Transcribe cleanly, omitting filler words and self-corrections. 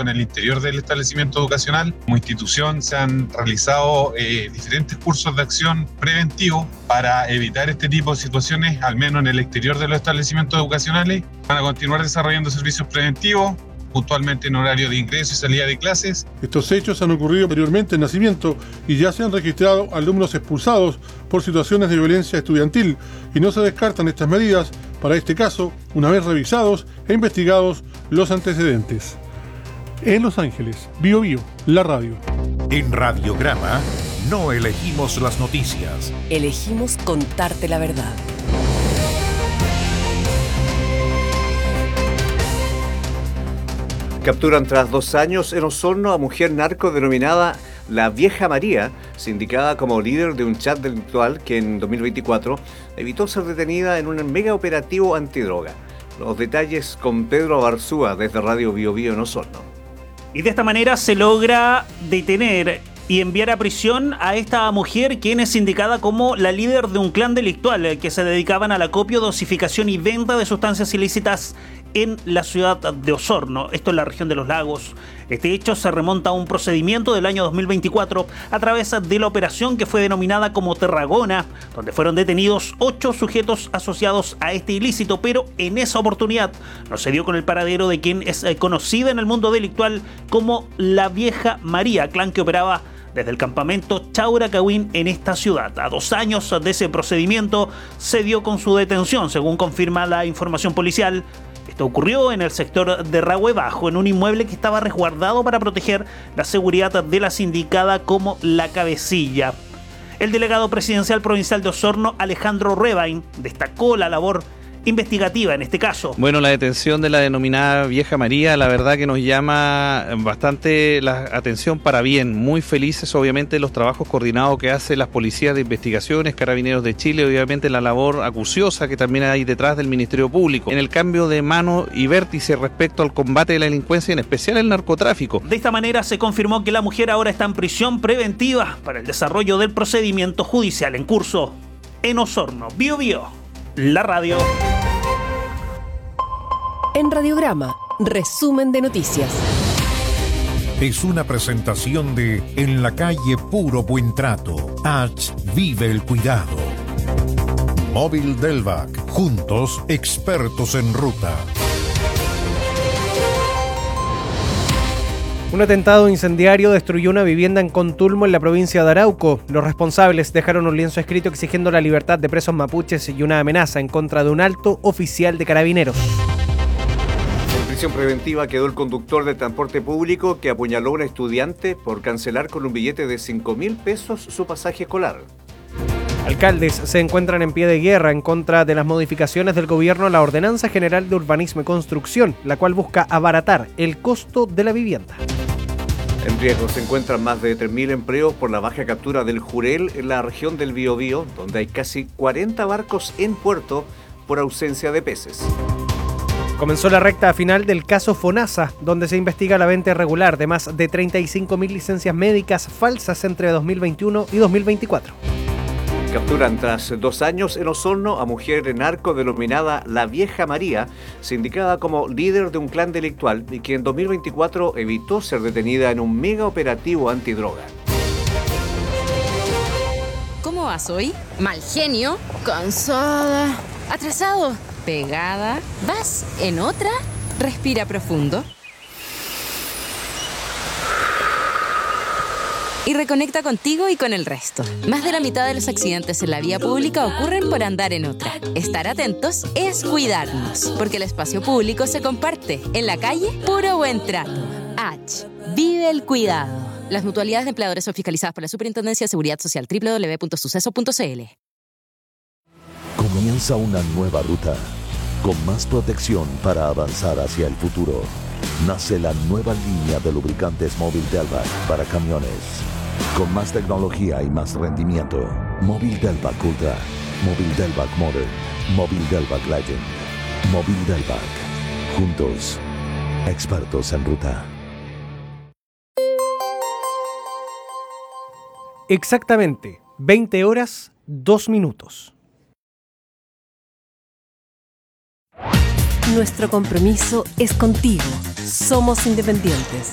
en el interior del establecimiento educacional. Como institución se han realizado diferentes cursos de acción preventivos para evitar este tipo de situaciones, al menos en el exterior de los establecimientos educacionales. Van a continuar desarrollando servicios preventivos, puntualmente en horario de ingreso y salida de clases. Estos hechos han ocurrido anteriormente en Nacimiento y ya se han registrado alumnos expulsados por situaciones de violencia estudiantil y no se descartan estas medidas para este caso una vez revisados e investigados los antecedentes. En Los Ángeles, Bio Bio, la radio. En Radiograma no elegimos las noticias. Elegimos contarte la verdad. Capturan tras 2 años en Osorno a mujer narco denominada La Vieja María, sindicada como líder de un chat delictual que en 2024 evitó ser detenida en un mega operativo antidroga. Los detalles con Pedro Barzúa desde Radio Bio Bio en Osorno. Y de esta manera se logra detener y enviar a prisión a esta mujer, quien es indicada como la líder de un clan delictual que se dedicaban al acopio, dosificación y venta de sustancias ilícitas en la ciudad de Osorno, esto en la región de Los Lagos. Este hecho se remonta a un procedimiento del año 2024 a través de la operación que fue denominada como Terragona, donde fueron detenidos 8 sujetos asociados a este ilícito, pero en esa oportunidad no se dio con el paradero de quien es conocida en el mundo delictual como La Vieja María, clan que operaba desde el campamento Chauracahuín en esta ciudad. A 2 años de ese procedimiento se dio con su detención, según confirma la información policial. Esto ocurrió en el sector de Rahue Bajo, en un inmueble que estaba resguardado para proteger la seguridad de la sindicada como La Cabecilla. El delegado presidencial provincial de Osorno, Alejandro Rebain, destacó la labor investigativa en este caso. Bueno, la detención de la denominada Vieja María, la verdad que nos llama bastante la atención para bien. Muy felices, obviamente, los trabajos coordinados que hacen las policías de investigaciones, Carabineros de Chile, obviamente la labor acuciosa que también hay detrás del Ministerio Público, en el cambio de mano y vértice respecto al combate de la delincuencia, en especial el narcotráfico. De esta manera se confirmó que la mujer ahora está en prisión preventiva para el desarrollo del procedimiento judicial en curso. En Osorno, Bio Bio, la radio. En Radiograma, resumen de noticias. Es una presentación de En la calle Puro Buen Trato. H. Vive el cuidado. Móvil Delvac. Juntos, expertos en ruta. Un atentado incendiario destruyó una vivienda en Contulmo, en la provincia de Arauco. Los responsables dejaron un lienzo escrito exigiendo la libertad de presos mapuches y una amenaza en contra de un alto oficial de Carabineros. En prisión preventiva quedó el conductor de transporte público que apuñaló a una estudiante por cancelar con un billete de 5.000 pesos su pasaje escolar. Alcaldes se encuentran en pie de guerra en contra de las modificaciones del gobierno a la Ordenanza General de Urbanismo y Construcción, la cual busca abaratar el costo de la vivienda. En riesgo se encuentran más de 3.000 empleos por la baja captura del jurel en la región del Biobío, donde hay casi 40 barcos en puerto por ausencia de peces. Comenzó la recta final del caso FONASA, donde se investiga la venta irregular de más de 35.000 licencias médicas falsas entre 2021 y 2024. Capturan tras 2 años en Osorno a mujer narco denominada La Vieja María, sindicada como líder de un clan delictual y que en 2024 evitó ser detenida en un mega operativo antidroga. ¿Cómo vas hoy? Mal genio, cansada, atrasado, pegada. ¿Vas en otra? Respira profundo. Y reconecta contigo y con el resto. Más de la mitad de los accidentes en la vía pública ocurren por andar en otra. Estar atentos es cuidarnos, porque el espacio público se comparte. En la calle, puro buen trato. H. Vive el cuidado. Las mutualidades de empleadores son fiscalizadas por la Superintendencia de Seguridad Social. www.suceso.cl. Comienza una nueva ruta, con más protección para avanzar hacia el futuro. Nace la nueva línea de lubricantes Móvil Delvac para camiones. Con más tecnología y más rendimiento. Móvil Delvac Ultra, Móvil Delvac Modern, Móvil Delvac Legend, Móvil Delvac. Juntos, expertos en ruta. Exactamente, 20 horas, 2 minutos. Nuestro compromiso es contigo. Somos independientes.